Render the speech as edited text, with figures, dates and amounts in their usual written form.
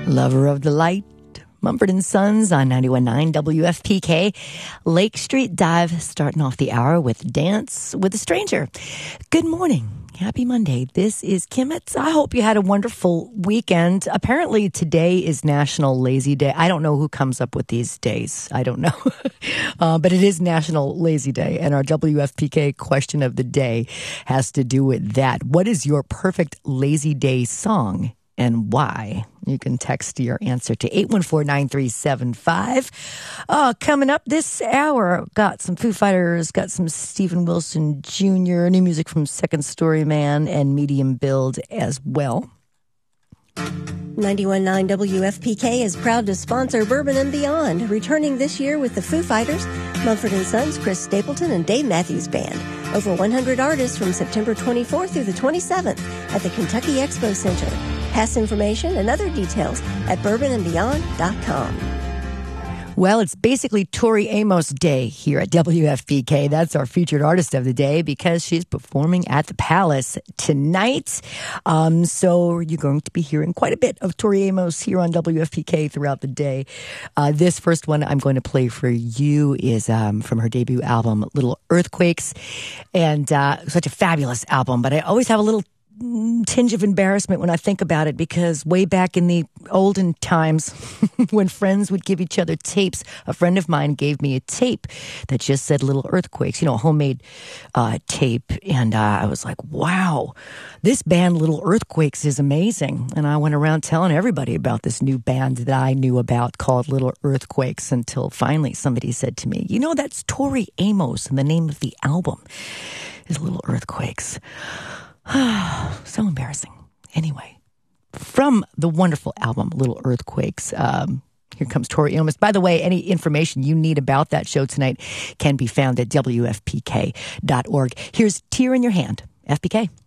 Lover of the light, Mumford & Sons on 91.9 WFPK. Lake Street Dive starting off the hour with Dance with a Stranger. Good morning. Happy Monday. This is Kimmets. I hope you had a wonderful weekend. Apparently today is National Lazy Day. I don't know who comes up with these days. I don't know. But it is National Lazy Day. And our WFPK question of the day has to do with that. What is your perfect lazy day song? And why? You can text your answer to 814-9375. Coming up this hour, got some Foo Fighters, got some Stephen Wilson Jr., new music from Second Story Man, and Medium Build as well. 91.9 WFPK is proud to sponsor Bourbon and Beyond, returning this year with the Foo Fighters, Mumford & Sons, Chris Stapleton, and Dave Matthews Band. Over 100 artists from September 24th through the 27th at the Kentucky Expo Center. Pass information and other details at bourbonandbeyond.com. Well, it's basically Tori Amos Day here at WFPK. That's our featured artist of the day because she's performing at the Palace tonight. So you're going to be hearing quite a bit of Tori Amos here on WFPK throughout the day. This first one I'm going to play for you is from her debut album, Little Earthquakes. And such a fabulous album, but I always have a little tinge of embarrassment when I think about it because way back in the olden times when friends would give each other tapes, a friend of mine gave me a tape that just said Little Earthquakes, a homemade tape. And I was like, wow, this band Little Earthquakes is amazing. And I went around telling everybody about this new band that I knew about called Little Earthquakes until finally somebody said to me, that's Tori Amos and the name of the album is Little Earthquakes. So embarrassing. Anyway, from the wonderful album, Little Earthquakes, here comes Tori Amos. By the way, any information you need about that show tonight can be found at WFPK.org. Here's Tear in Your Hand, FPK.